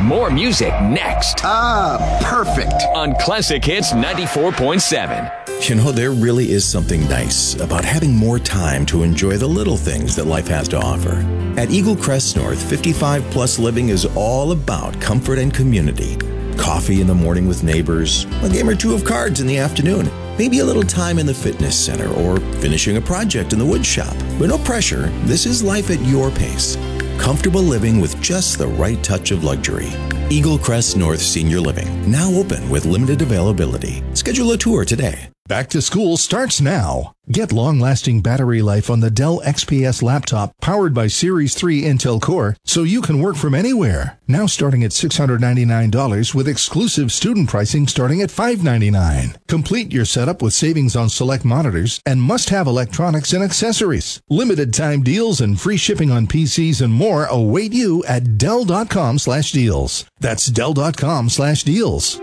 More music next. Perfect. On Classic Hits 94.7. You know, there really is something nice about having more time to enjoy the little things that life has to offer. At Eagle Crest North, 55 plus living is all about comfort and community. Coffee in the morning with neighbors, a game or two of cards in the afternoon, maybe a little time in the fitness center or finishing a project in the wood shop. But no pressure, this is life at your pace. Comfortable living with just the right touch of luxury. Eagle Crest North Senior Living, now open with limited availability. Schedule a tour today. Back to school starts now. Get long-lasting battery life on the Dell XPS laptop powered by Series 3 Intel Core so you can work from anywhere. Now starting at $699 with exclusive student pricing starting at $599. Complete your setup with savings on select monitors and must-have electronics and accessories. Limited time deals and free shipping on PCs and more await you at Dell.com/deals. That's Dell.com/deals.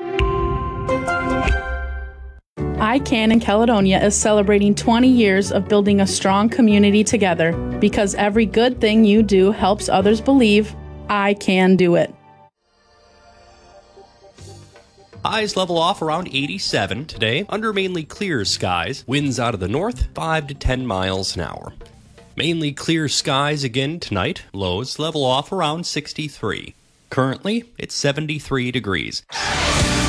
ICANN in Caledonia is celebrating 20 years of building a strong community together because every good thing you do helps others believe I can do it. Highs level off around 87 today under mainly clear skies. Winds out of the north 5 to 10 miles an hour. Mainly clear skies again tonight. Lows level off around 63. Currently, it's 73 degrees.